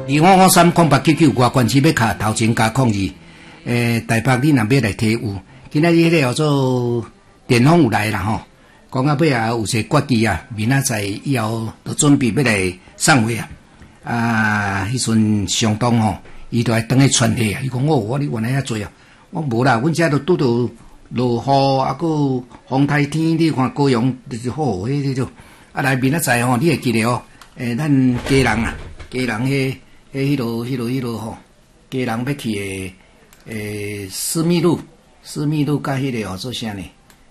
05530899外关市要卡头前加02，台北你若要来提有，今仔日迄个叫做电风有来啦吼，讲到尾啊有些决议啊，明仔载以后都准备要来送货啊，迄阵上当吼，伊就来等去传货啊，伊讲我你原来遐做啊，我无啦，阮遮都拄到落雨啊，个风台天，你看高阳就是好，迄就啊来明仔载吼，你会记得哦，咱家人啊，家人迄落吼，家人要去思密路甲迄个叫做啥呢？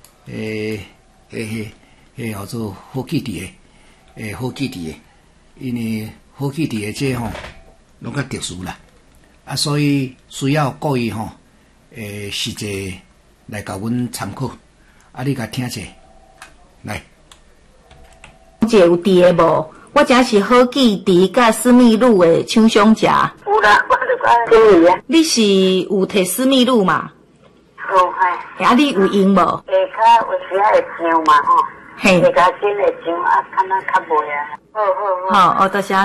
叫做好基地的，好基地的，因为好基地的这吼，拢较特殊啦，啊，所以需要各位吼，实际来甲阮参考，啊，你甲听者，来。 姐有伫的无？我真是好记伫甲思密路的厂商食。 有啦，我就讲可以啊。 你是有摕思密路嘛？ 有嘿。 啊，你有用无？ 下骹有时会上嘛吼。 嘿。 下骹先会上啊，看咱较袂啊。好。 好，多谢。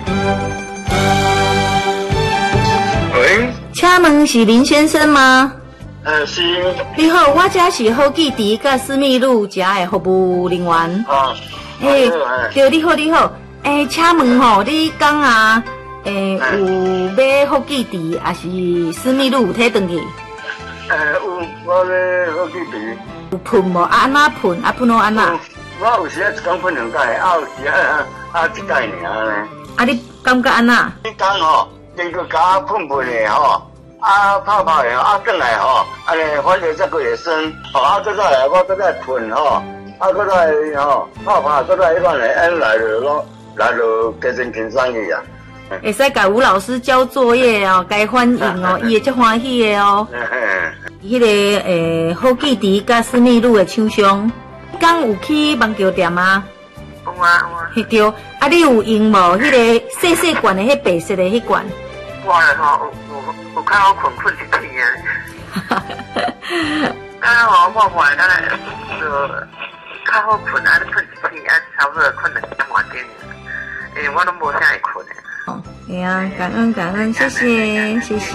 喂。 请问是林先生吗？ 是。 你好，我这是好记伫甲思密路食的服务人员。对，你好。请问吼，你讲啊，有要好记伫，还是思密路有摕转去？ 有，我要好记伫。 有喷无？安怎喷？喷到安怎？ 我有时一工喷2摆，有时一摆尔呢。 你感觉安怎？ 你讲吼，你个甲喷喷的吼，泡的吼，转来吼，安尼反正再过会酸，吼，再来我再喷吼。搁再吼泡，搁再迄款来来就加真轻松去啊！ 会使甲吴老师交作业哦，该反应哦，伊会足欢喜的哦。迄个好记伫甲思密路的厂商，刚有去网球店啊？ 有啊。 迄对，你有用无？迄个细罐的，迄白色的迄罐。 我吼有较好困一起啊。啊吼，我买咱就。较好困啊！你困一起啊，差不多困2点外钟，我拢无啥会困的。 哎呀，感恩，谢谢。